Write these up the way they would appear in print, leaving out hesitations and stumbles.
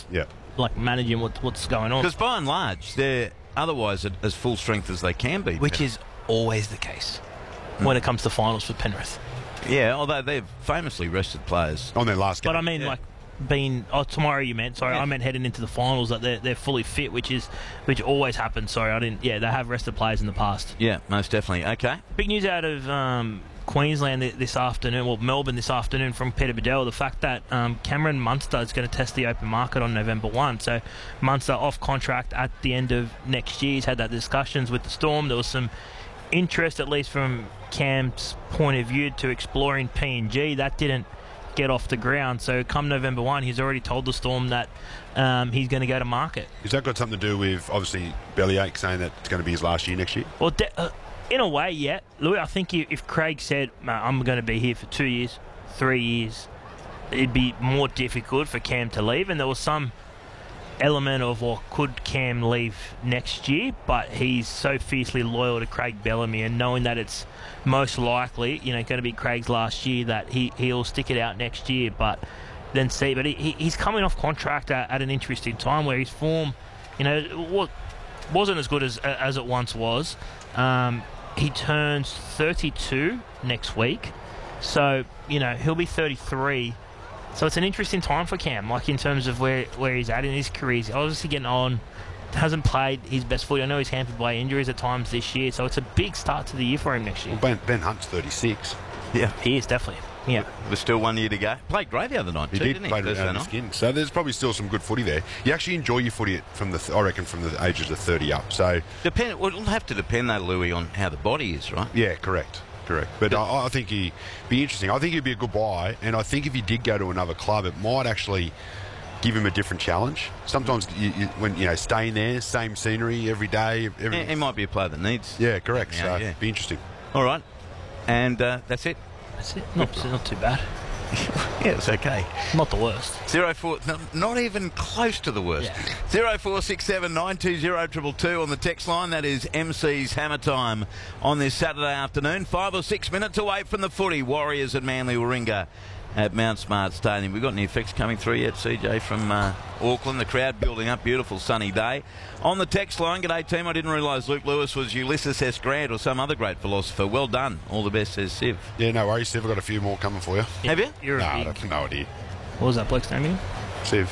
like managing what's going on. Because by and large, they're otherwise as full strength as they can be. Which is always the case when it comes to finals for Penrith. Yeah, although they've famously rested players on their last game. But I mean, tomorrow you meant. Sorry, I meant heading into the finals that they're fully fit, which always happens. Sorry, I didn't. Yeah, they have rested players in the past. Yeah, most definitely. Okay. Big news out of Queensland this afternoon, well, Melbourne this afternoon from Peter Bedell, the fact that Cameron Munster is going to test the open market on November 1. So Munster off contract at the end of next year. He's had that discussions with the Storm. There was some interest, at least from Cam's point of view, to exploring PNG. That didn't get off the ground. So come November 1, he's already told the Storm that he's going to go to market. Has that got something to do with, obviously, Bellyache saying that it's going to be his last year next year? Well, in a way, yeah. Louis, I think if Craig said, I'm going to be here for 2 years, 3 years, it'd be more difficult for Cam to leave. And there was some element of, well, could Cam leave next year? But he's so fiercely loyal to Craig Bellamy, and knowing that it's most likely, going to be Craig's last year, that he'll stick it out next year. But then see. But he's coming off contract at an interesting time where his form, wasn't as good as it once was. He turns 32 next week, so he'll be 33. So it's an interesting time for Cam, like in terms of where he's at in his career. He's obviously getting on, hasn't played his best footy. I know he's hampered by injuries at times this year, so it's a big start to the year for him next year. Well, Ben Hunt's 36. Yeah, he is definitely. Yeah, there's still 1 year to go. Played great the other night. He didn't play it out of the skin. So there's probably still some good footy there. You actually enjoy your footy from the ages of 30 up. So it'll have to depend though, Louis, on how the body is, right? Yeah, correct. But I think he'd be interesting. I think he'd be a good buy, and I think if he did go to another club, it might actually give him a different challenge. Sometimes when staying there, same scenery every day. He might be a player that needs. Yeah, correct. Yeah, so be interesting. All right, and that's it. That's it. Not too bad. Yeah, it's okay. Not the worst. 04, not even close to the worst. Yeah. 0467 920 222 on the text line. That is MC's Hammer Time on this Saturday afternoon. 5 or 6 minutes away from the footy. Warriors and Manly Warringah at Mount Smart Stadium. We've got any effects coming through yet, CJ, from Auckland? The crowd building up. Beautiful sunny day. On the text line, g'day team. I didn't realise Luke Lewis was Ulysses S. Grant or some other great philosopher. Well done. All the best, says Siv. Yeah, no worries, Siv. I've got a few more coming for you. Have you? I have no idea. What was that bloke's name again? Siv.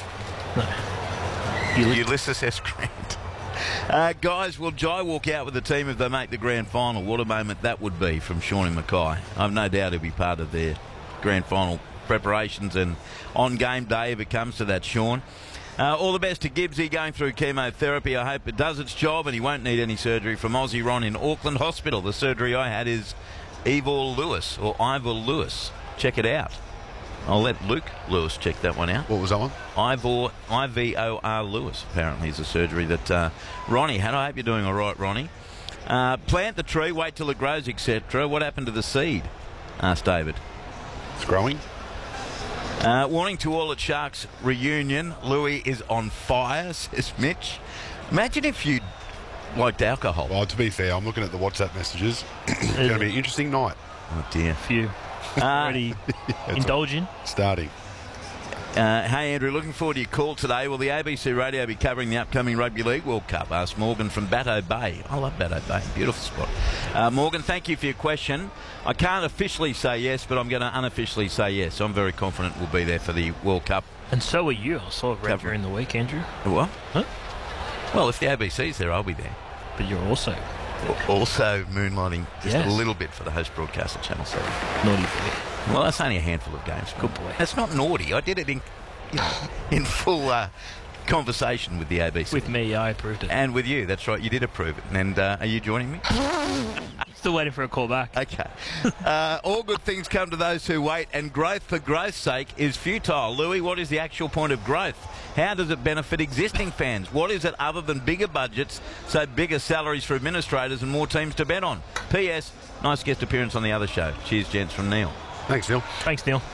No. Ulysses S. Grant. Guys, will Jai walk out with the team if they make the grand final? What a moment that would be from Shawnee Mackay. I've no doubt he'll be part of their grand final preparations and on game day if it comes to that, Sean. All the best to Gibbsy going through chemotherapy. I hope it does its job and he won't need any surgery from Aussie Ron in Auckland Hospital. The surgery I had is Ivor Lewis. Check it out. I'll let Luke Lewis check that one out. What was that one? Ivor Lewis. Apparently is a surgery that Ronnie had. I hope you're doing all right, Ronnie. Plant the tree, wait till it grows, etc. What happened to the seed? Asked David. It's growing. Warning to all at Sharks reunion. Louis is on fire, says Mitch. Imagine if you liked alcohol. Well, to be fair, I'm looking at the WhatsApp messages. It's going to be an interesting night. Oh, dear. Few. Already indulging. Starting. Hey, Andrew, looking forward to your call today. Will the ABC radio be covering the upcoming Rugby League World Cup? Asked Morgan from Batto Bay. I love Batto Bay. Beautiful spot. Morgan, thank you for your question. I can't officially say yes, but I'm going to unofficially say yes. I'm very confident we'll be there for the World Cup. And so are you. I saw it right during the week, Andrew. What? Huh? Well, if the ABC's there, I'll be there. But you're also moonlighting just a little bit for the host broadcaster, Channel 7. Naughty boy. Well, that's only a handful of games. Good boy. That's not naughty. I did it in full conversation with the ABC. With me, I approved it. And with you, that's right. You did approve it. And are you joining me? Still waiting for a call back. Okay. All good things come to those who wait, and growth for growth's sake is futile. Louis, what is the actual point of growth? How does it benefit existing fans? What is it other than bigger budgets, so bigger salaries for administrators and more teams to bet on? P.S. Nice guest appearance on the other show. Cheers, gents, from Neil. Thanks, Neil. Thanks, Neil.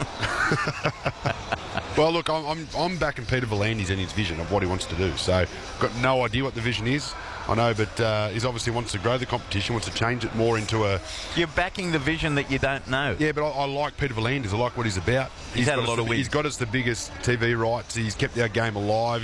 Well, look, I'm backing Peter V'landys in his vision of what he wants to do. So, got no idea what the vision is. I know, but he obviously wants to grow the competition, wants to change it more into a... You're backing the vision that you don't know. Yeah, but I like Peter V'landys. I like what he's about. He's had a lot of wins. He's got us the biggest TV rights. He's kept our game alive.